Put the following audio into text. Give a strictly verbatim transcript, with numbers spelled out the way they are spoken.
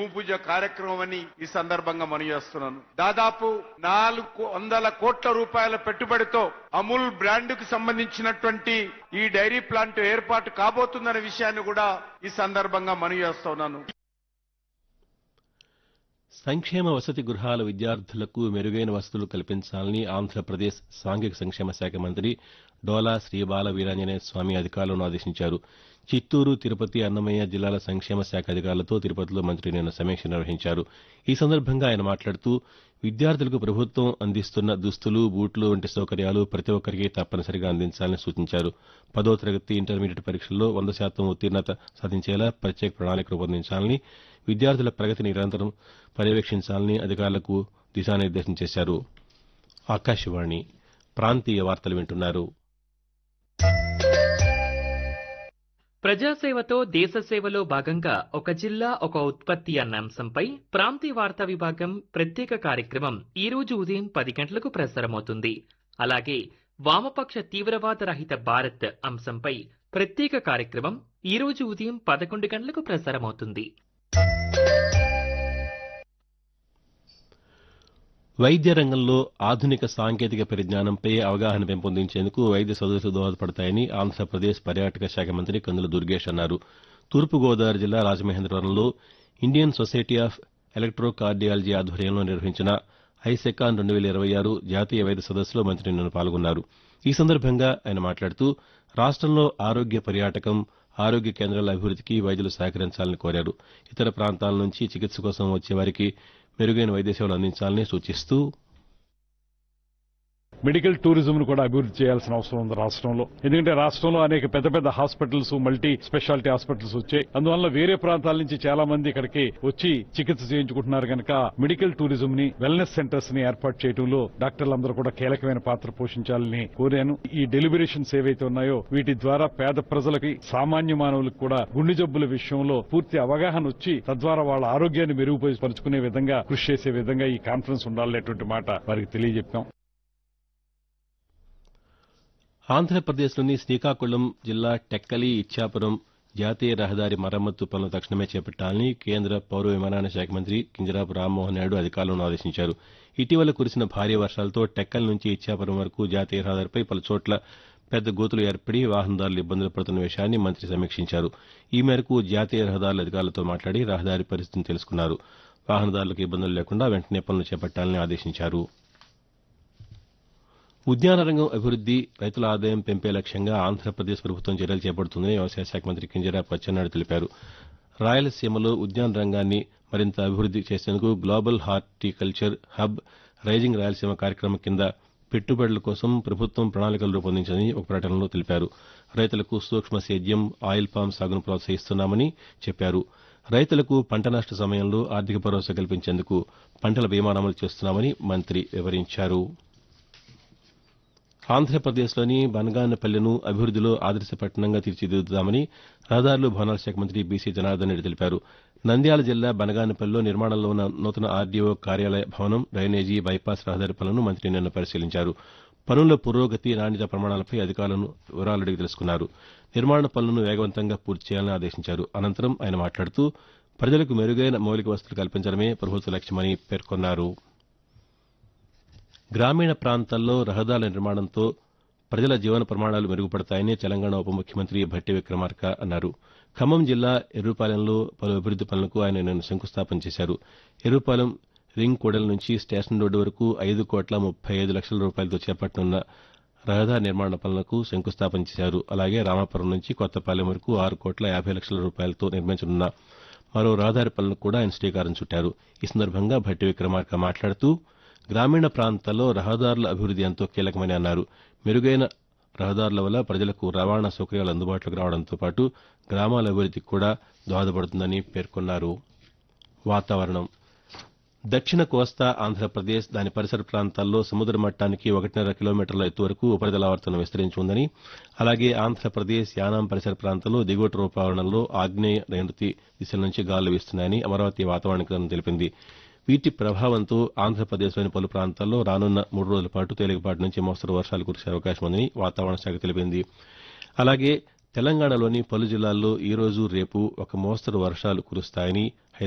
పూజ కార్యక్రమం అని ఈ సందర్భంగా మనవి చేస్తున్నాను. దాదాపు నాలుగు వందల కోట్ల రూపాయల పెట్టుబడితో అమూల్ బ్రాండ్ కు సంబంధించినటువంటి ఈ డైరీ ప్లాంట్ ఏర్పాటు కాబోతుందనే విషయాన్ని కూడా ఈ సందర్భంగా మనవి చేస్తున్నాను. సంక్షేమ వసతి గృహాల విద్యార్థులకు మెరుగైన వసతులు కల్పించాలని ఆంధ్రప్రదేశ్ సాంఘిక సంక్షేమ శాఖ మంత్రి డోలా శ్రీబాల వీరాంజనేయ స్వామి అధికారులను ఆదేశించారు. చిత్తూరు, తిరుపతి, అన్నమయ్య జిల్లాల సంక్షేమ శాఖ అధికారులతో తిరుపతిలో మంత్రి నిన్న సమీక్ష నిర్వహించారు. ఈ సందర్భంగా ఆయన మాట్లాడుతూ విద్యార్థులకు ప్రభుత్వం అందిస్తున్న దుస్తులు, బూట్లు వంటి సౌకర్యాలు ప్రతి ఒక్కరికి తప్పనిసరిగా అందించాలని సూచించారు. పదో తరగతి, ఇంటర్మీడియట్ పరీక్షల్లో వంద శాతం ఉత్తీర్ణత సాధించేలా ప్రత్యేక ప్రణాళిక రూపొందించాలని, విద్యార్థుల ప్రగతిని నిరంతరం పర్యవేక్షించాలని అధికారులకు దిశానిర్దేశం చేశారు. ఆకాశవాణి ప్రాంతీయ వార్తలు వింటున్నారు. ప్రజాసేవతో దేశసేవలో భాగంగా ఒక జిల్లా ఒక ఉత్పత్తి అన్న అంశంపై ప్రాంతీయ వార్తా విభాగం ప్రత్యేక కార్యక్రమం ఈ రోజు ఉదయం పది గంటలకు ప్రసారమవుతుంది. అలాగే వామపక్ష తీవ్రవాద రహిత భారత్ అంశంపై ప్రత్యేక కార్యక్రమం ఈ రోజు ఉదయం పదకొండు గంటలకు ప్రసారమవుతుంది. వైద్య రంగంలో ఆధునిక సాంకేతిక పరిజ్ఞానంపై అవగాహన పెంపొందించేందుకు వైద్య సదస్సులు దోహదపడతాయని ఆంధ్రప్రదేశ్ పర్యాటక శాఖ మంత్రి కందుల దుర్గేష్ అన్నారు. తూర్పుగోదావరి జిల్లా రాజమహేంద్రవరంలో ఇండియన్ సొసైటీ ఆఫ్ ఎలక్ట్రోకార్డియాలజీ ఆధ్వర్యంలో నిర్వహించిన ఐసెకాన్ రెండు వేల ఇరవై ఆరు జాతీయ వైద్య సదస్సులో మంత్రి నిన్న పాల్గొన్నారు. ఈ సందర్భంగా ఆయన మాట్లాడుతూ రాష్టంలో ఆరోగ్య పర్యాటకం, ఆరోగ్య కేంద్రాల అభివృద్దికి వైద్యులు సహకరించాలని కోరారు. ఇతర ప్రాంతాల నుంచి చికిత్స కోసం వచ్చే వారికి మెరుగైన వైద్య సేవలు అందించాలని సూచిస్తూ మెడికల్ టూరిజం ను కూడా అభివృద్ధి చేయాల్సిన అవసరం ఉంది రాష్ట్రంలో. ఎందుకంటే రాష్ట్రంలో అనేక పెద్ద పెద్ద హాస్పిటల్స్, మల్టీ స్పెషాలిటీ హాస్పిటల్స్ వచ్చాయి. అందువల్ల వేరే ప్రాంతాల నుంచి చాలా మంది ఇక్కడికి వచ్చి చికిత్స చేయించుకుంటున్నారు కనుక మెడికల్ టూరిజం ని, వెల్నెస్ సెంటర్స్ ని ఏర్పాటు చేయడంలో డాక్టర్లందరూ కూడా కీలకమైన పాత్ర పోషించాలని కోరాను. ఈ డెలిబరేషన్స్ ఏవైతే ఉన్నాయో వీటి ద్వారా పేద ప్రజలకి, సామాన్య మానవులకు కూడా గుండె జబ్బుల విషయంలో పూర్తి అవగాహన వచ్చి తద్వారా వాళ్ళ ఆరోగ్యాన్ని మెరుగుపరుచుకునే విధంగా కృషి చేసే విధంగా ఈ కాన్ఫరెన్స్ ఉండాలనేటువంటి మాట వారికి తెలియజెప్పాం. ఆంధ్రప్రదేశ్లోని శ్రీకాకుళం జిల్లా టెక్కలి, ఇచ్చాపురం జాతీయ రహదారి మరమ్మతు పనులు తక్షణమే చేపట్టాలని కేంద్ర పౌర విమానయాన శాఖ మంత్రి కింజరాపు రామ్మోహన్ నాయుడు అధికారులను ఆదేశించారు. ఇటీవల కురిసిన భారీ వర్షాలతో టెక్కలి నుంచి ఇచ్చాపురం వరకు జాతీయ రహదారిపై పలుచోట్ల పెద్ద గోతులు ఏర్పడి వాహనదారులు ఇబ్బందులు పడుతున్న విషయాన్ని మంత్రి సమీక్షించారు. ఈ మేరకు జాతీయ రహదారుల అధికారులతో మాట్లాడి రహదారి పరిస్థితిని తెలుసుకున్నారు. వాహనదారులకు ఇబ్బందులు లేకుండా వెంటనే పనులు చేపట్టాలని ఆదేశించారు. ఉద్యాన రంగం అభివృద్ది, రైతుల ఆదాయం పెంపే లక్ష్యంగా ఆంధ్రప్రదేశ్ ప్రభుత్వం చర్యలు చేపడుతుందని వ్యవసాయ శాఖ మంత్రి కింజరాపు అచ్చెన్నాయుడు తెలిపారు. రాయలసీమలో ఉద్యాన రంగాన్ని మరింత అభివృద్ది చేసేందుకు global horticulture hub rising Rayalaseema కార్యక్రమం కింద పెట్టుబడుల కోసం ప్రభుత్వం ప్రణాళికలు రూపొందించిందని ఒక ప్రకటనలో తెలిపారు. రైతులకు సూక్ష్మ సేద్యం, ఆయిల్ పామ్ సాగును ప్రోత్సహిస్తున్నామని చెప్పారు. రైతులకు పంట నష్ట సమయంలో ఆర్థిక భరోసా కల్పించేందుకు పంటల బీమా అమలు చేస్తున్నామని మంత్రి వివరించారు. ఆంధ్రప్రదేశ్లోని బనగానపల్లెను అభివృద్దిలో ఆదర్శ పట్టణంగా తీర్చిదిద్దుతామని రహదారులు, భవనాల శాఖ మంత్రి బీసీ జనార్దన్ రెడ్డి తెలిపారు. నంద్యాల జిల్లా బనగానపల్లిలో నిర్మాణంలో ఉన్న నూతన ఆర్డీఓ కార్యాలయ భవనం, డ్రైనేజీ, బైపాస్ రహదారి పనులను మంత్రి నిన్న పరిశీలించారు. పనుల పురోగతి, నాణ్యత ప్రమాణాలపై అధికారులను వివరాలు అడిగి తెలుసుకున్నారు. నిర్మాణ పనులను వేగవంతంగా పూర్తి చేయాలని ఆదేశించారు. అనంతరం ఆయన మాట్లాడుతూ ప్రజలకు మెరుగైన మౌలిక వసతులు కల్పించడమే ప్రభుత్వ లక్ష్యమని పేర్కొన్నారు. గ్రామీణ ప్రాంతాల్లో రహదారుల నిర్మాణంతో ప్రజల జీవన ప్రమాణాలు మెరుగుపడతాయని తెలంగాణ ఉప ముఖ్యమంత్రి భట్టి విక్రమార్క అన్నారు. ఖమ్మం జిల్లా ఎర్రుపాలెంలో పలు అభివృద్ది పనులకు ఆయన నిన్న శంకుస్థాపన చేశారు. ఎర్రుపాలెం రింగ్ కూడలి నుంచి స్టేషన్ రోడ్డు వరకు ఐదు కోట్ల ముప్పై ఐదు లక్షల రూపాయలతో చేపట్టనున్న రహదారి నిర్మాణ పనులకు శంకుస్థాపన చేశారు. అలాగే రామాపురం నుంచి కొత్తపాలెం వరకు ఆరు కోట్ల యాభై లక్షల రూపాయలతో నిర్మించనున్న మరో రహదారి పనులకు కూడా ఆయన శ్రీకారం చుట్టారు. ఈ సందర్భంగా భట్టి విక్రమార్క మాట్లాడుతూ గ్రామీణ ప్రాంతాల్లో రహదారుల అభివృద్ది ఎంతో కీలకమని అన్నారు. మెరుగైన రహదారుల వల్ల ప్రజలకు రవాణా సౌకర్యాలు అందుబాటులోకి రావడంతో పాటు గ్రామాల అభివృద్దికి కూడా దోహదపడుతుందని పేర్కొన్నారు. వాతావరణం. దక్షిణ కోస్తా ఆంధ్రప్రదేశ్, దాని పరిసర ప్రాంతాల్లో సముద్ర మట్టానికి ఒకటిన్నర కిలోమీటర్ల ఎత్తు వరకు ఉపరితల ఆవర్తనం విస్తరించి ఉందని, అలాగే ఆంధ్రప్రదేశ్, యానాం పరిసర ప్రాంతాల్లో దిగువ రూపావరణంలో ఆగ్నేయ నైరుతి దిశల నుంచి గాలులు వీస్తున్నాయని అమరావతి వాతావరణ కేంద్రం తెలిపింది. వీటి ప్రభావంతో ఆంధ్రప్రదేశ్లోని పలు ప్రాంతాల్లో రానున్న మూడు రోజుల పాటు తేలికపాటి నుంచి మోస్తరు వర్షాలు కురిసే అవకాశం ఉందని వాతావరణ శాఖ తెలిపింది. అలాగే తెలంగాణలోని పలు జిల్లాల్లో ఈ రోజు, రేపు ఒక మోస్తరు వర్షాలు కురుస్తాయని